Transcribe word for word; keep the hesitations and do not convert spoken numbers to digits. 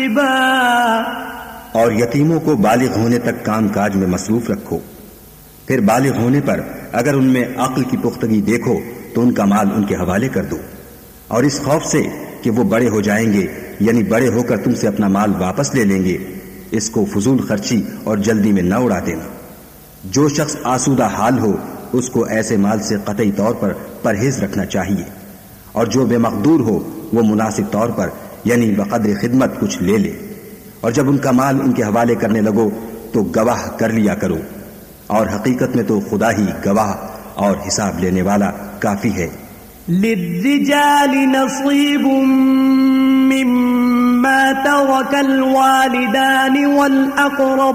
और यतीमों को बालिग होने तक कामकाज में मसरूफ रखो। फिर बालिग होने पर अगर उनमें अक्ल की पुख्तगी देखो तो उनका माल उनके हवाले कर दो, और इस खौफ से कि वो बड़े हो जाएंगे, यानी बड़े होकर तुमसे अपना माल वापस ले लेंगे, इसको फजूल खर्ची और जल्दी में न उड़ा देना। जो शख्स आसूदा हाल हो उसको ऐसे माल से कतई तौर पर परहेज रखना चाहिए, और जो बेमकदूर हो वो मुनासिब तौर पर यानी बकद्र खिदमत कुछ ले ले। और जब उनका माल उनके हवाले करने लगो तो गवाह कर लिया करो, और हकीकत में तो खुदा ही गवाह और हिसाब लेने वाला काफी है। लिर्रिजालि नसीबुम मिम्मा तरकल वालिदानि वल अक़रब